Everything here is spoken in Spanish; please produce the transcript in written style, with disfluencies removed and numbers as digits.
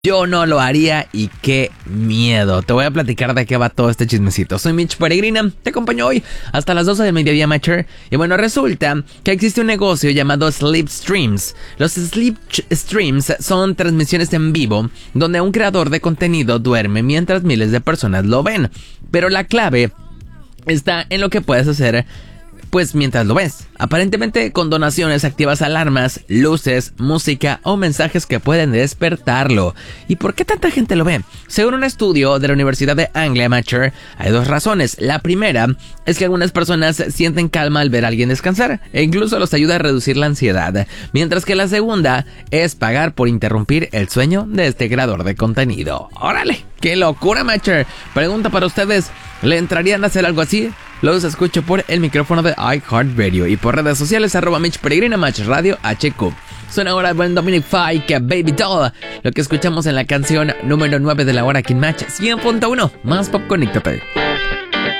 Yo no lo haría y qué miedo. Te voy a platicar de qué va todo este chismecito. Soy Mitch Peregrina, te acompaño hoy hasta las 12 del mediodía, Matcher. Y bueno, resulta que existe un negocio llamado Sleep Streams. Los Sleep Streams son transmisiones en vivo donde un creador de contenido duerme mientras miles de personas lo ven. Pero la clave está en lo que puedes hacer pues mientras lo ves. Aparentemente con donaciones activas alarmas, luces, música o mensajes que pueden despertarlo. ¿Y por qué tanta gente lo ve? Según un estudio de la Universidad de Anglia, Matcher, hay dos razones. La primera es que algunas personas sienten calma al ver a alguien descansar e incluso los ayuda a reducir la ansiedad. Mientras que la segunda es pagar por interrumpir el sueño de este creador de contenido. ¡Órale! ¡Qué locura, Matcher! Pregunta para ustedes, ¿le entrarían a hacer algo así? Los escucho por el micrófono de iHeartRadio y por redes sociales @Mitch Peregrina, Match Radio HQ. Suena ahora buen Dominic Fike, Baby Doll, lo que escuchamos en la canción número 9 de la hora aquí en Match 100.1. Más pop, conéctate.